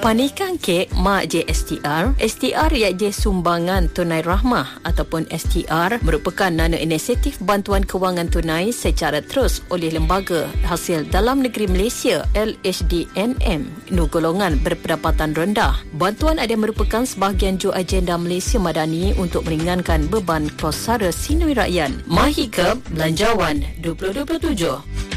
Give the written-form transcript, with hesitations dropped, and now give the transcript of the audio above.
Panikan kek mak je STR. STR iaitu sumbangan tunai rahmah ataupun STR merupakan nano inisiatif bantuan kewangan tunai secara terus oleh Lembaga Hasil Dalam Negeri Malaysia LHDNM nu golongan berpendapatan rendah. Bantuan ada merupakan sebahagian jua agenda Malaysia Madani untuk meringankan beban kos sara sinui rakyat. Mahikab Belanjawan 2027.